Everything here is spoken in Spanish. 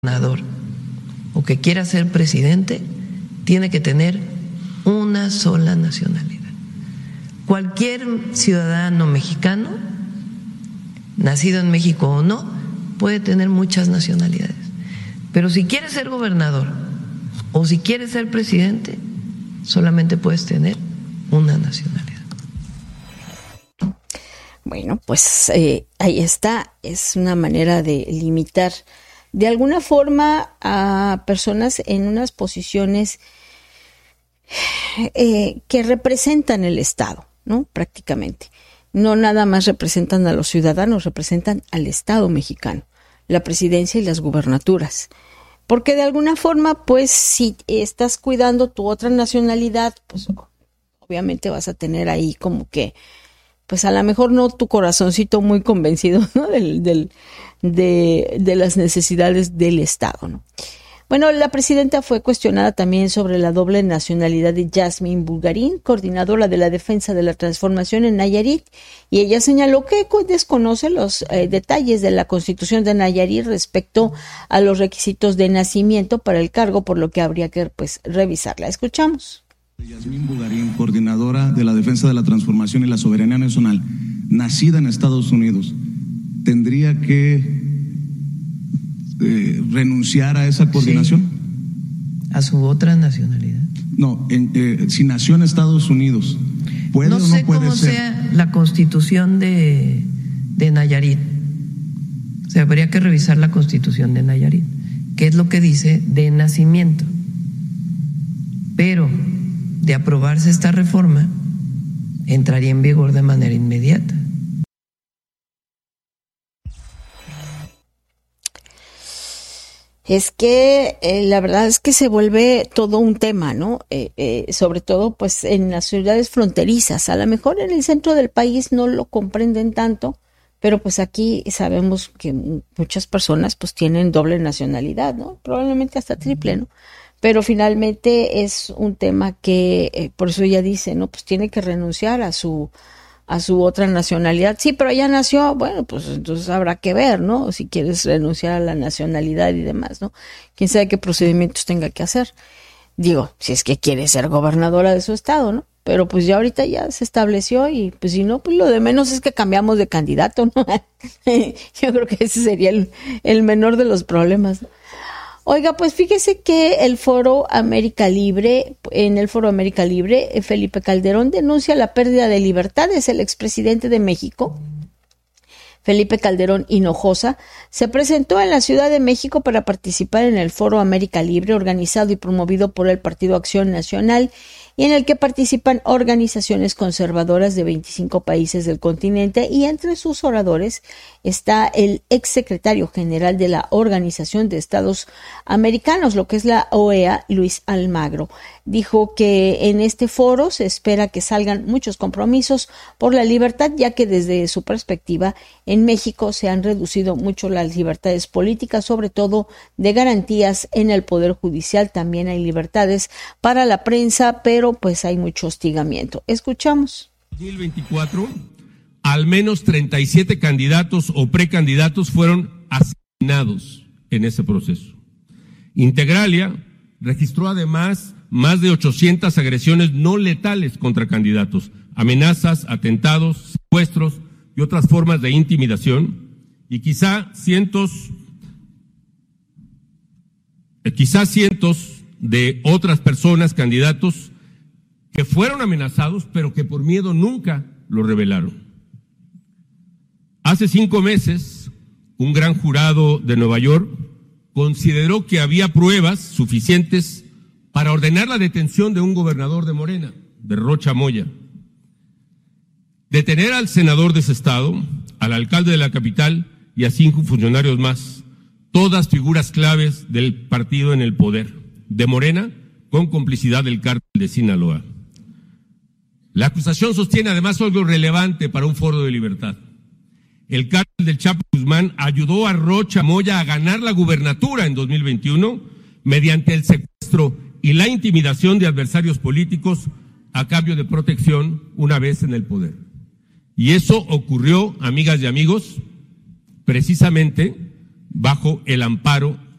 gobernador o que quiera ser presidente tiene que tener una sola nacionalidad. Cualquier ciudadano mexicano, nacido en México o no, puede tener muchas nacionalidades. Pero si quieres ser gobernador o si quieres ser presidente, solamente puedes tener una nacionalidad. Bueno, pues ahí está, es una manera de limitar de alguna forma a personas en unas posiciones que representan el Estado, ¿no? Prácticamente. No nada más representan a los ciudadanos, representan al Estado mexicano, la presidencia y las gubernaturas. Porque de alguna forma, pues, si estás cuidando tu otra nacionalidad, pues obviamente vas a tener ahí como que, pues a lo mejor no tu corazoncito muy convencido, ¿no? de las necesidades del Estado, ¿no? Bueno, la presidenta fue cuestionada también sobre la doble nacionalidad de Yasmín Bulgarín, coordinadora de la defensa de la transformación en Nayarit, y ella señaló que desconoce los detalles de la Constitución de Nayarit respecto a los requisitos de nacimiento para el cargo, por lo que habría que revisarla. Escuchamos. Yasmín Bulgarín, coordinadora de la defensa de la transformación y la soberanía nacional, nacida en Estados Unidos, ¿tendría que renunciar a esa coordinación? Sí. ¿A su otra nacionalidad? No, si nació en Estados Unidos, ¿puede o no puede ser? No sé cómo sea la Constitución de Nayarit. O sea, habría que revisar la Constitución de Nayarit, qué es lo que dice de nacimiento. Pero de aprobarse esta reforma, entraría en vigor de manera inmediata. Es que la verdad es que se vuelve todo un tema, ¿no? Sobre todo pues en las ciudades fronterizas. A lo mejor en el centro del país no lo comprenden tanto, pero pues aquí sabemos que muchas personas pues tienen doble nacionalidad, ¿no? Probablemente hasta triple, ¿no? Pero finalmente es un tema que, por eso ella dice, ¿no? Pues tiene que renunciar a su otra nacionalidad. Sí, pero ya nació, bueno, pues entonces habrá que ver, ¿no? Si quieres renunciar a la nacionalidad y demás, ¿no? Quién sabe qué procedimientos tenga que hacer. Digo, si es que quiere ser gobernadora de su estado, ¿no? Pero pues ya ahorita ya se estableció y pues si no, pues lo de menos es que cambiamos de candidato, ¿no? Yo creo que ese sería el menor de los problemas, ¿no? Oiga, pues fíjese que en el Foro América Libre, Felipe Calderón denuncia la pérdida de libertades. El expresidente de México, Felipe Calderón Hinojosa, se presentó en la Ciudad de México para participar en el Foro América Libre, organizado y promovido por el Partido Acción Nacional, y en el que participan organizaciones conservadoras de 25 países del continente, y entre sus oradores está el exsecretario general de la Organización de Estados Americanos, lo que es la OEA, Luis Almagro. Dijo que en este foro se espera que salgan muchos compromisos por la libertad, ya que desde su perspectiva en México se han reducido mucho las libertades políticas, sobre todo de garantías en el Poder Judicial. También hay libertades para la prensa, pero pues hay mucho hostigamiento. Escuchamos. 2024, al menos 37 candidatos o precandidatos fueron asesinados en ese proceso. Integralia registró además más de 800 agresiones no letales contra candidatos, amenazas, atentados, secuestros y otras formas de intimidación, y quizá cientos de otras personas, candidatos, que fueron amenazados, pero que por miedo nunca lo revelaron. Hace 5 meses, un gran jurado de Nueva York consideró que había pruebas suficientes para ordenar la detención de un gobernador de Morena, de Rocha Moya. Detener al senador de ese estado, al alcalde de la capital y a 5 funcionarios más, todas figuras claves del partido en el poder, de Morena, con complicidad del cártel de Sinaloa. La acusación sostiene además algo relevante para un foro de libertad. El cártel del Chapo Guzmán ayudó a Rocha Moya a ganar la gubernatura en 2021 mediante el secuestro y la intimidación de adversarios políticos a cambio de protección una vez en el poder. Y eso ocurrió, amigas y amigos, precisamente bajo el amparo